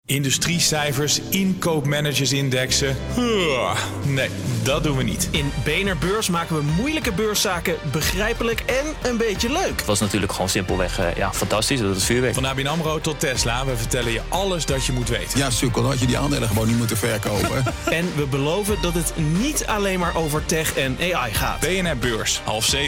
Industriecijfers, inkoopmanagersindexen. Nee, dat doen we niet. In BNR Beurs maken we moeilijke beurszaken begrijpelijk en een beetje leuk. Het was natuurlijk gewoon simpelweg fantastisch. Dat is vuurwerk. Van ABN AMRO tot Tesla, we vertellen je alles dat je moet weten. Ja, sukkel, dan had je die aandelen gewoon niet moeten verkopen. En we beloven dat het niet alleen maar over tech en AI gaat. BNR Beurs, 6:30